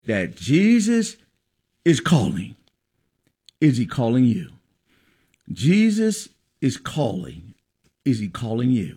that Jesus is calling. Is he calling you? Jesus is calling. Is he calling you?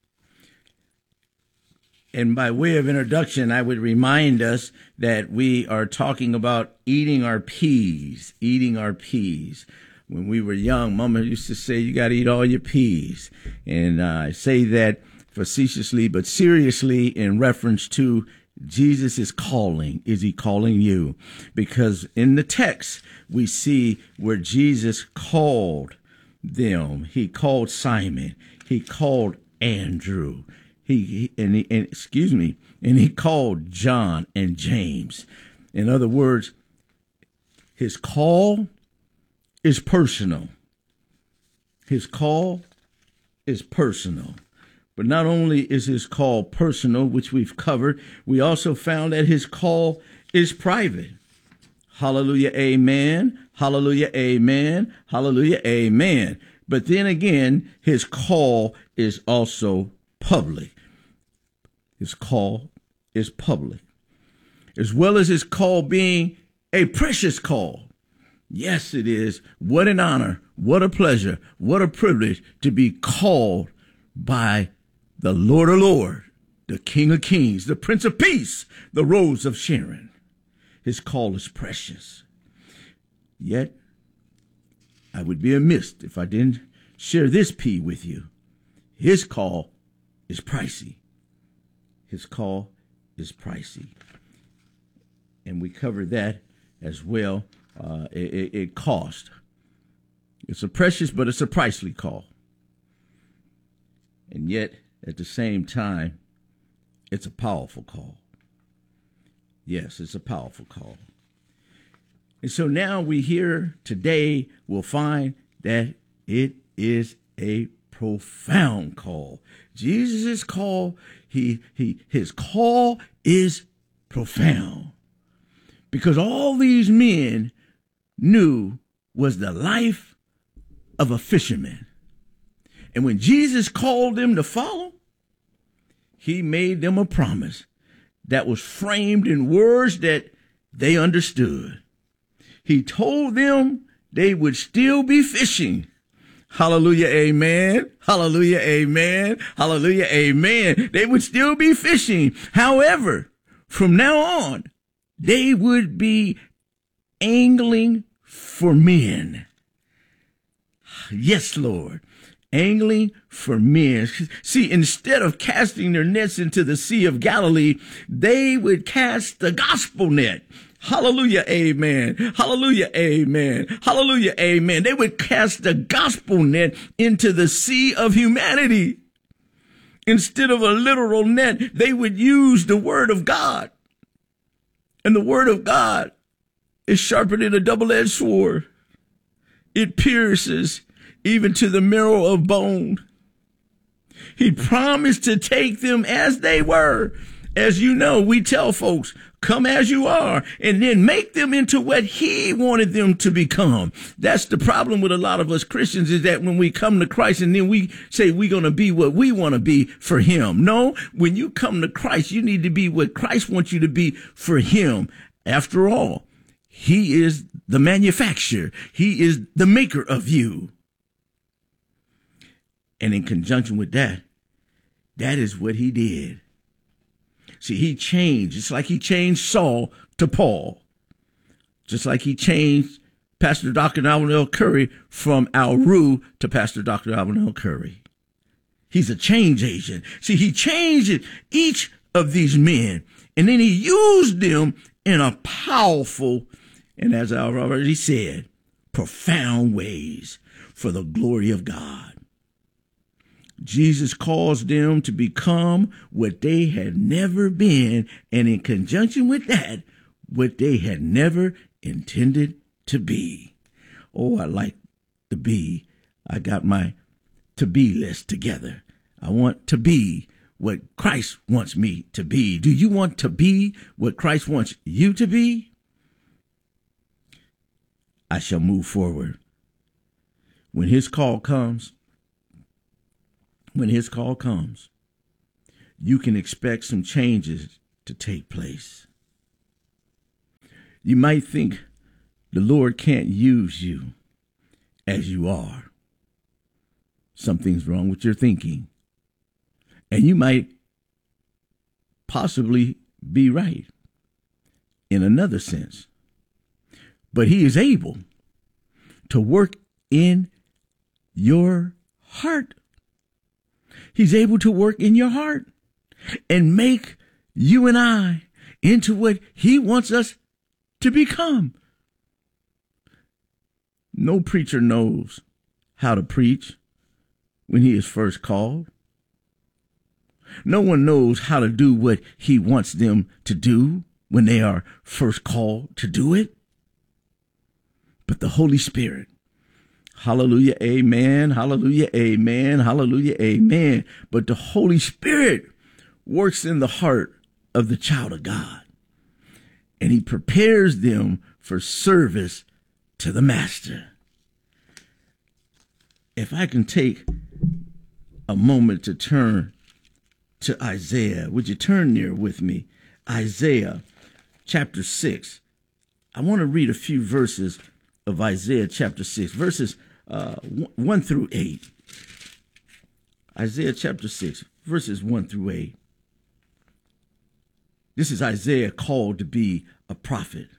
And by way of introduction, I would remind us that we are talking about eating our peas, When we were young, Mama used to say, you got to eat all your peas. And I say that facetiously, but seriously in reference to Jesus is calling. Is he calling you? Because in the text, we see where Jesus called them. He called Simon. He called Andrew. And he called John and James. In other words, his call is personal. His call is personal. But not only is his call personal, which we've covered, we also found that his call is private. Hallelujah, amen. Hallelujah, amen. Hallelujah, amen. But then again, his call is also public. His call is public, as well as his call being a precious call. Yes, it is. What an honor, what a pleasure, what a privilege to be called by the Lord of Lords, the King of Kings, the Prince of Peace, the Rose of Sharon. His call is precious. Yet, I would be amiss if I didn't share this P with you. His call is pricey. His call is pricey. And we covered that as well. It cost. It's a precious, but it's a pricely call. And yet, at the same time, it's a powerful call. Yes, it's a powerful call. And so now we here today will find that it is a profound call. Jesus' call, his call is profound. Because all these men knew was the life of a fisherman. And when Jesus called them to follow, he made them a promise that was framed in words that they understood. He told them they would still be fishing. Hallelujah, amen. Hallelujah, amen. Hallelujah, amen. They would still be fishing. However, from now on, they would be angling for men. Yes, Lord. Angling for men. See, instead of casting their nets into the Sea of Galilee, they would cast the gospel net. Hallelujah, amen. Hallelujah, amen. Hallelujah, amen. They would cast the gospel net into the sea of humanity. Instead of a literal net, they would use the word of God. And the word of God is sharper than a double-edged sword. It pierces even to the marrow of bone. He promised to take them as they were. As you know, we tell folks, come as you are, and then make them into what he wanted them to become. That's the problem with a lot of us Christians, is that when we come to Christ and then we say we're going to be what we want to be for him. No, when you come to Christ, you need to be what Christ wants you to be for him. After all, he is the manufacturer. He is the maker of you. And in conjunction with that, that is what he did. See, he changed. It's like he changed Saul to Paul. Just like he changed Pastor Dr. Alvin L. Curry from Al Rue to Pastor Dr. Alvin L. Curry. He's a change agent. See, he changed each of these men, and then he used them in a powerful, and as I already said, profound ways for the glory of God. Jesus caused them to become what they had never been, and in conjunction with that, what they had never intended to be. Oh, I like to be. I got my to-be list together. I want to be what Christ wants me to be. Do you want to be what Christ wants you to be? I shall move forward. When his call comes, you can expect some changes to take place. You might think the Lord can't use you as you are. Something's wrong with your thinking. And you might possibly be right in another sense. But he is able to work in your heart. He's able to work in your heart and make you and I into what he wants us to become. No preacher knows how to preach when he is first called. No one knows how to do what he wants them to do when they are first called to do it. But the Holy Spirit, hallelujah, amen, hallelujah, amen, hallelujah, amen. But the Holy Spirit works in the heart of the child of God, and he prepares them for service to the Master. If I can take a moment to turn to Isaiah, would you turn there with me? Isaiah chapter 6. I want to read a few verses of Isaiah chapter 6, verses 1 through 8. Isaiah chapter 6, verses 1 through 8. This is Isaiah called to be a prophet.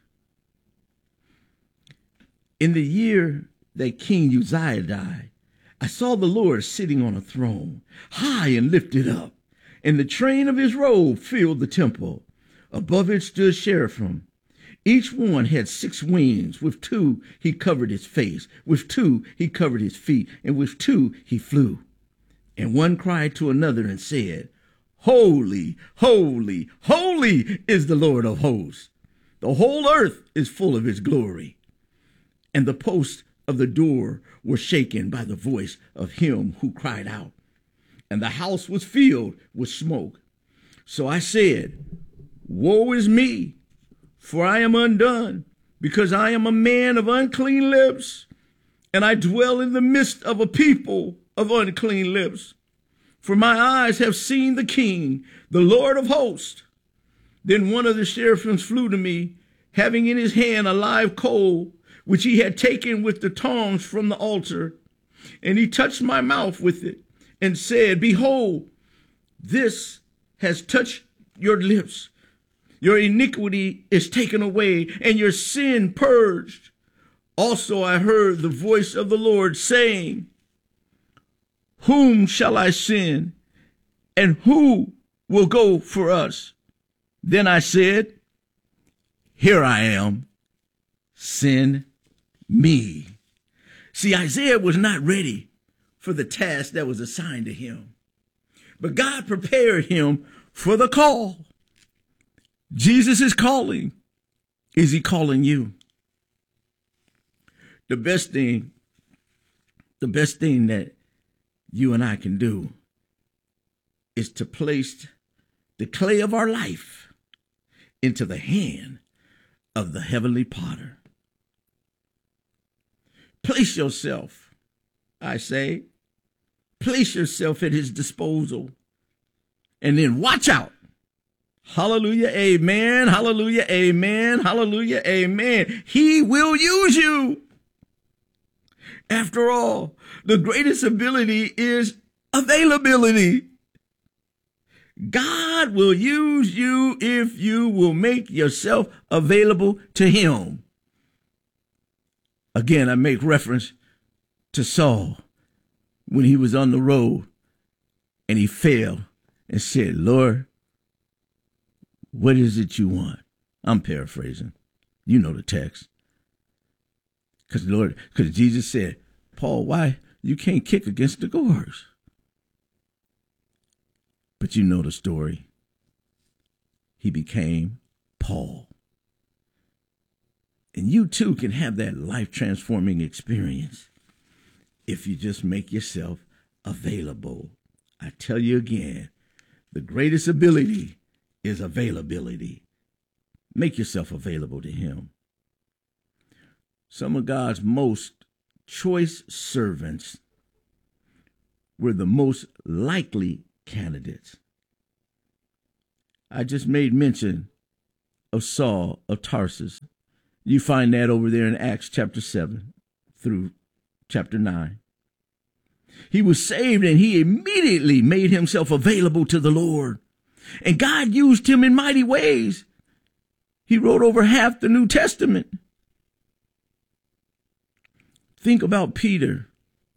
In the year that King Uzziah died, I saw the Lord sitting on a throne, high and lifted up, and the train of his robe filled the temple. Above it stood seraphim. Each one had 6 wings. With 2 he covered his face, with 2 he covered his feet, and with 2 he flew. And one cried to another and said, Holy, holy, holy is the Lord of hosts. The whole earth is full of his glory. And the posts of the door were shaken by the voice of him who cried out, and the house was filled with smoke. So I said, Woe is me, for I am undone, because I am a man of unclean lips, and I dwell in the midst of a people of unclean lips. For my eyes have seen the King, the Lord of hosts. Then one of the seraphims flew to me, having in his hand a live coal, which he had taken with the tongs from the altar. And he touched my mouth with it, and said, Behold, this has touched your lips. Your iniquity is taken away, and your sin purged. Also I heard the voice of the Lord saying, Whom shall I send, and who will go for us? Then I said, Here I am, send me. See, Isaiah was not ready for the task that was assigned to him, but God prepared him for the call. Jesus is calling. Is he calling you? The best thing that you and I can do is to place the clay of our life into the hand of the heavenly potter. Place yourself, I say, place yourself at his disposal, and then watch out. Hallelujah, amen, hallelujah, amen, hallelujah, amen. He will use you. After all, the greatest ability is availability. God will use you if you will make yourself available to him. Again, I make reference to Saul when he was on the road and he fell and said, Lord, what is it you want? I'm paraphrasing. You know the text. Because Jesus said, Paul, why you can't kick against the gourds? But you know the story. He became Paul. And you too can have that life-transforming experience if you just make yourself available. I tell you again, the greatest ability is availability. Make yourself available to him. Some of God's most choice servants were the most likely candidates. I just made mention of Saul of Tarsus. You find that over there in Acts chapter 7 through chapter 9. He was saved and he immediately made himself available to the Lord. And God used him in mighty ways. He wrote over half the New Testament. Think about Peter.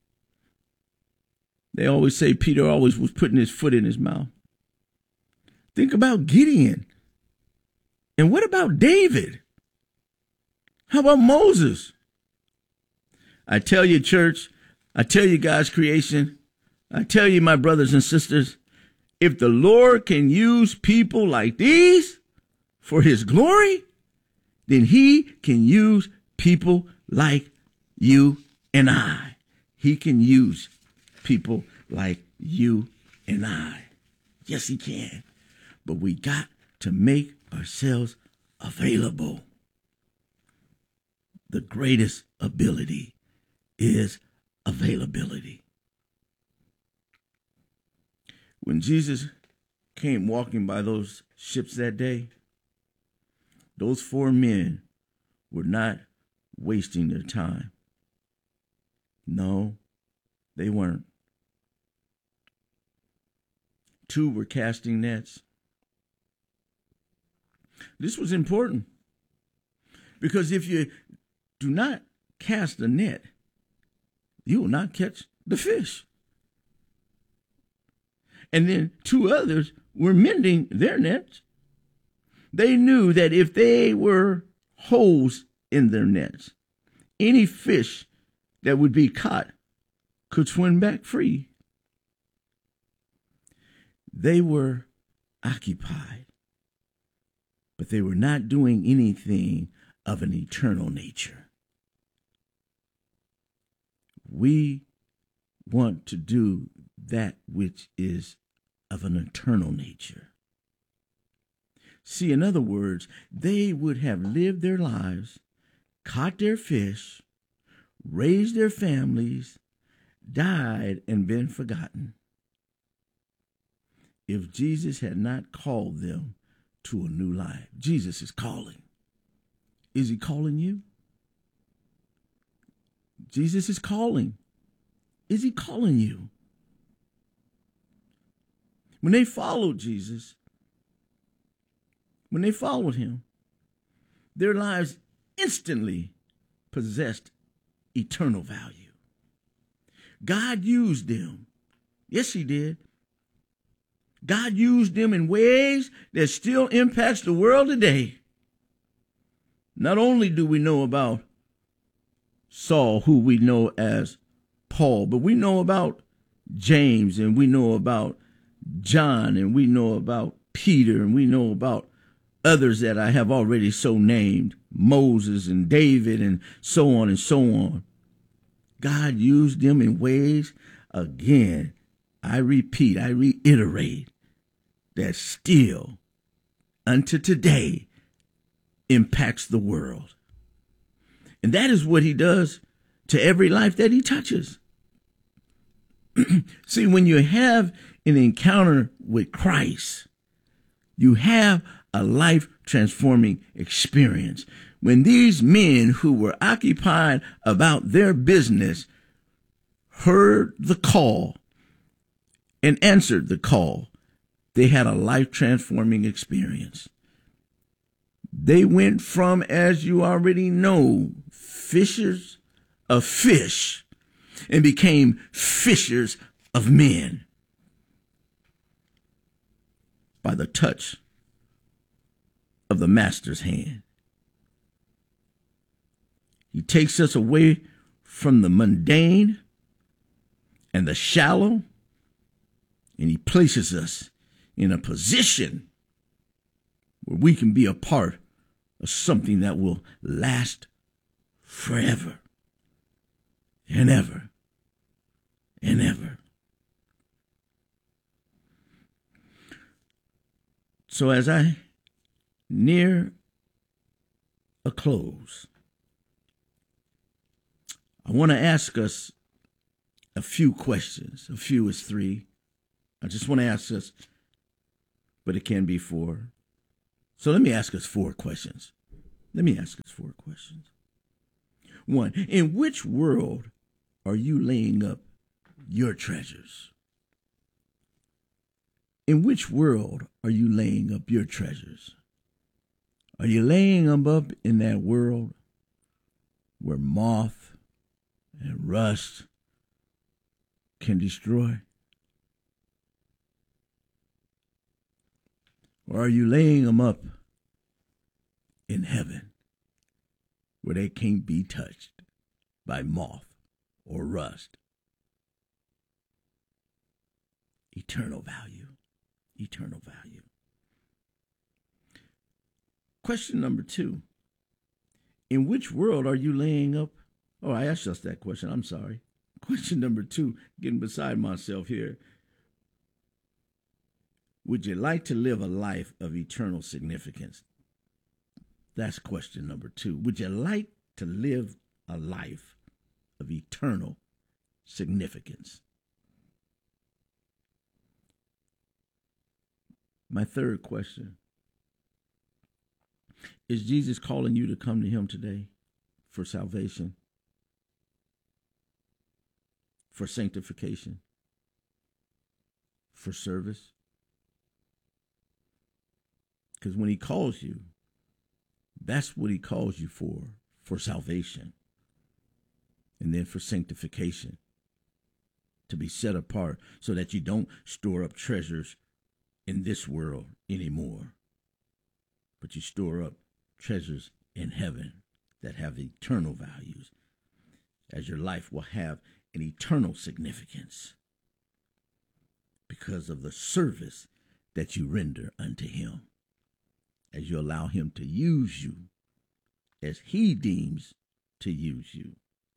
They always say Peter always was putting his foot in his mouth. Think about Gideon. And what about David? How about Moses? I tell you, church, I tell you, God's creation, I tell you, my brothers and sisters, if the Lord can use people like these for his glory, then he can use people like you and I. He can use people like you and I. Yes, he can. But we got to make ourselves available. The greatest ability is availability. When Jesus came walking by those ships that day, those 4 men were not wasting their time. No, they weren't. 2 were casting nets. This was important because if you do not cast a net, you will not catch the fish. And then 2 others were mending their nets. They knew that if they were holes in their nets, any fish that would be caught could swim back free. They were occupied, but they were not doing anything of an eternal nature. We want to do that which is of an eternal nature. See, in other words, they would have lived their lives, caught their fish, raised their families, died, and been forgotten if Jesus had not called them to a new life. Jesus is calling. Is he calling you? Jesus is calling. Is he calling you? When they followed Jesus, when they followed him, their lives instantly possessed eternal value. God used them. Yes, he did. God used them in ways that still impacts the world today. Not only do we know about Saul, who we know as Paul, but we know about James, and we know about John, and we know about Peter, and we know about others that I have already so named, Moses and David and so on and so on. God used them in ways, again, I repeat, I reiterate, that still, unto today, impacts the world. And that is what he does to every life that he touches. See, when you have an encounter with Christ, you have a life-transforming experience. When these men who were occupied about their business heard the call and answered the call, they had a life-transforming experience. They went from, as you already know, fishers of fish and became fishers of men by the touch of the master's hand. He takes us away from the mundane and the shallow, and he places us in a position where we can be a part of something that will last forever and ever and ever. So as I near a close, I want to ask us a few questions. A few is 3. I just want to ask us, but it can be 4. So let me ask us 4 questions. Let me ask us 4 questions. 1, in which world are you laying up your treasures? In which world are you laying up your treasures? Are you laying them up in that world where moth and rust can destroy? Or are you laying them up in heaven where they can't be touched by moth or rust? Eternal value. Eternal value. Question number 2. In which world are you laying up? Oh, I asked us that question. I'm sorry. Question number 2, getting beside myself here. Would you like to live a life of eternal significance? That's question number 2. Would you like to live a life of eternal significance? My 3rd question. Is Jesus calling you to come to him today for salvation, for sanctification, for service? Because when he calls you, that's what he calls you for salvation. And then for sanctification, to be set apart so that you don't store up treasures in this world anymore, but you store up treasures in heaven that have eternal values, as your life will have an eternal significance because of the service that you render unto him, as you allow him to use you as he deems to use you.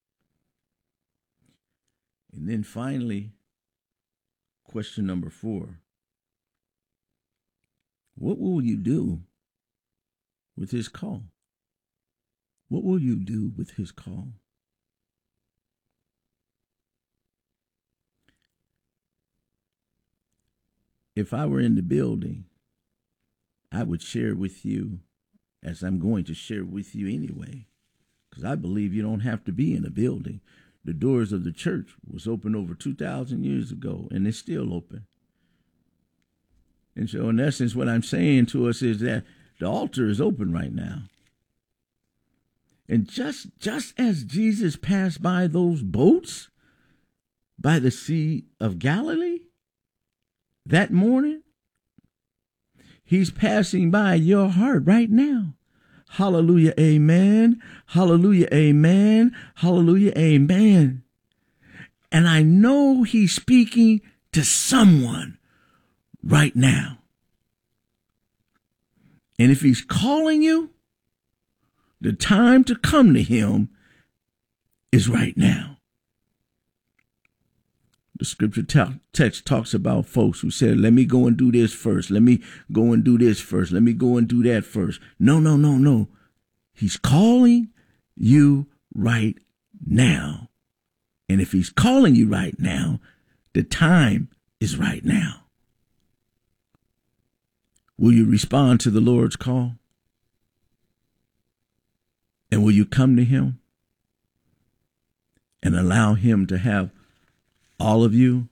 And then finally, question number 4. What will you do with his call? What will you do with his call? If I were in the building, I would share with you, as I'm going to share with you anyway, because I believe you don't have to be in a building. The doors of the church was open over 2,000 years ago, and it's still open. And so in essence, what I'm saying to us is that the altar is open right now. And just as Jesus passed by those boats by the Sea of Galilee that morning, he's passing by your heart right now. Hallelujah, amen. Hallelujah, amen. Hallelujah, amen. And I know he's speaking to someone right now. And if he's calling you, the time to come to him is right now. The scripture text talks about folks who said, let me go and do this first. Let me go and do this first. Let me go and do that first. No. He's calling you right now. And if he's calling you right now, the time is right now. Will you respond to the Lord's call? And will you come to him and allow him to have all of you,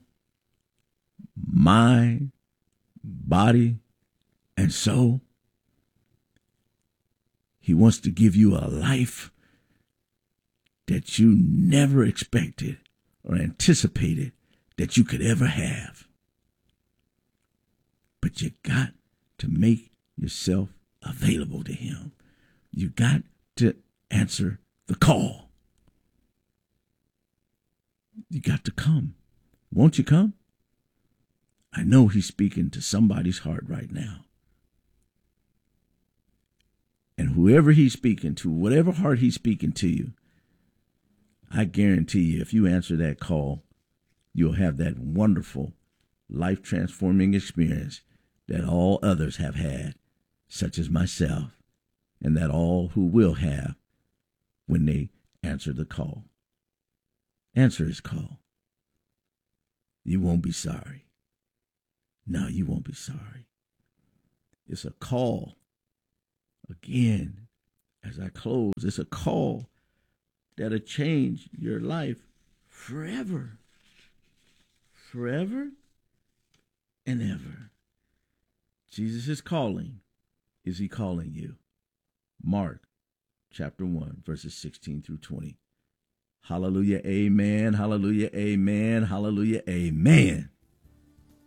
mind, body, and soul? He wants to give you a life that you never expected or anticipated that you could ever have. But you got to make yourself available to him. You got to answer the call. You got to come. Won't you come? I know he's speaking to somebody's heart right now. And whoever he's speaking to, whatever heart he's speaking to you, I guarantee you, if you answer that call, you'll have that wonderful, life-transforming experience that all others have had, such as myself, and that all who will have when they answer the call. Answer his call. You won't be sorry. No, you won't be sorry. It's a call, again, as I close, it's a call that'll change your life forever. Forever and ever. Jesus is calling. Is he calling you? Mark chapter 1, verses 16 through 20. Hallelujah, amen, hallelujah, amen, hallelujah, amen.